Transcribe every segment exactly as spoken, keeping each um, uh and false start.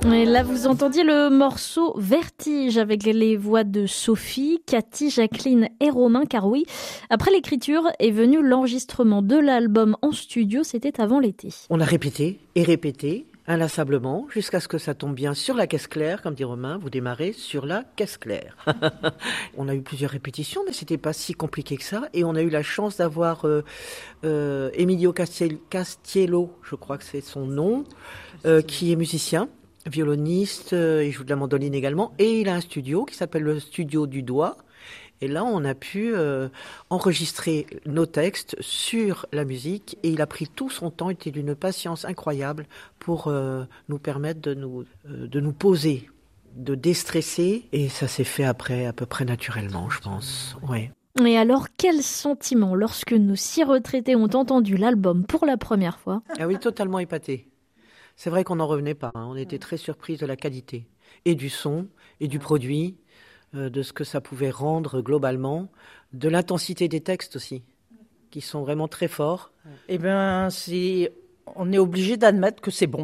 Et là, vous entendiez le morceau Vertige avec les voix de Sophie, Cathy, Jacqueline et Romain. Car oui, après l'écriture est venu l'enregistrement de l'album en studio. C'était avant l'été. On a répété et répété inlassablement jusqu'à ce que ça tombe bien sur la caisse claire, comme dit Romain. Vous démarrez sur la caisse claire. On a eu plusieurs répétitions, mais c'était pas si compliqué que ça. Et on a eu la chance d'avoir euh, euh, Emilio Castiel- Castiello, je crois que c'est son nom, euh, qui est musicien, violoniste, euh, il joue de la mandoline également, et il a un studio qui s'appelle le Studio du Doigt. Et là, on a pu euh, enregistrer nos textes sur la musique, et il a pris tout son temps, il était d'une patience incroyable pour euh, nous permettre de nous, euh, de nous poser, de déstresser, et ça s'est fait après à peu près naturellement, je pense. Ouais. Et alors, quel sentiment lorsque nos six retraités ont entendu l'album pour la première fois? Ah oui, totalement épaté. C'est vrai qu'on n'en revenait pas, hein. On était très surpris de la qualité, et du son, et du produit, euh, de ce que ça pouvait rendre globalement, de l'intensité des textes aussi, qui sont vraiment très forts. Eh bien, c'est... on est obligé d'admettre que c'est bon.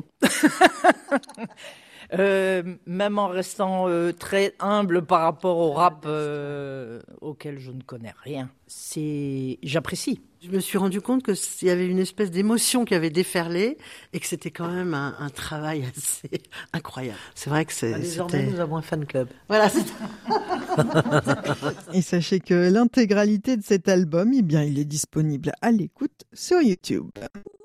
euh, même en restant euh, très humble par rapport au rap euh, auquel je ne connais rien. C'est... J'apprécie. Je me suis rendu compte qu'il y avait une espèce d'émotion qui avait déferlé et que c'était quand même un, un travail assez incroyable. C'est vrai que c'est, Ah, désormais, c'était... nous avons un fan club. Voilà, c'est... Et sachez que l'intégralité de cet album, eh bien, il est disponible à l'écoute sur YouTube.